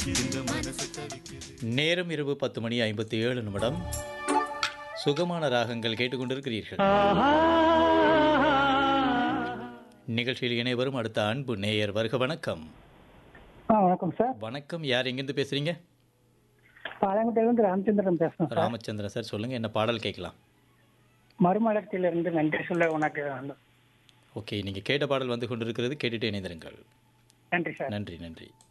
நேரம் இரவு 10:57. சுகமான ராகங்கள் கேட்டுக்கொண்டிருக்கிறீர்கள். நிகழ்ச்சியில் இணைவரும் அடுத்த அன்பு நேயர். வருக வணக்கம். வணக்கம் சார். வணக்கம். யார் எங்கிருந்து பேசுறீங்க? பாளையங்கோட்டையிலிருந்து ராமச்சந்திரன் பேசுறேன் சார். ராமச்சந்திரன் சார், சொல்லுங்க, என்ன பாடல் கேட்கலாம்? மறுமலர்ச்சியிலிருந்து நன்றி சொல்ல உனக்கு. ஓகே, நீங்க கேட்ட பாடல் வந்து கொண்டிருக்கிறது. கேட்டுட்டு இணைந்திருங்கள். நன்றி சார். நன்றி.